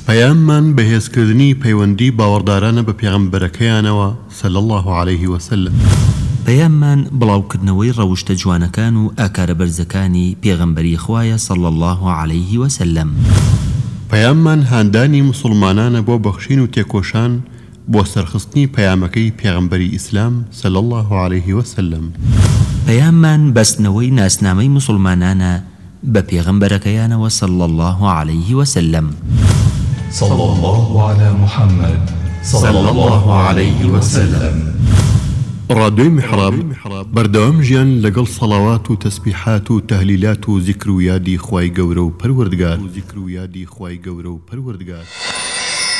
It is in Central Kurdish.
پەیاممان بەهێزکردنی پەیوەندی باوەڕدارانە بە پێغەمبەرەکەیانەوە صلی الله عليه وسلم. پەیاممان بڵاوکردنەوەی ڕەوشتە جوانەکان و ئاکارە بەرزەکانی پێغەمبەری خوایە صلی الله عليه وسلم. پەیاممان هاندانی مسلمانانە بۆ بەخشین و تێکۆشان بۆ سەرخستنی پەیامەکەی پێغەمبەری ئیسلام صلی الله عليه وسلم. پەیاممان بەستنەوەی ناسنامەی مسلمانانە بە پێغەمبەرەکەیانەوە صلی الله عليه وسلم. صلى الله على محمد صلى الله عليه وسلم. ڕادیۆی میحراب بەردەوام ژیان لەگەڵ سەڵاوات و تەسبیحات و تەهلیلات و زیکر و یادی خوای گەورە و پەروەردگار.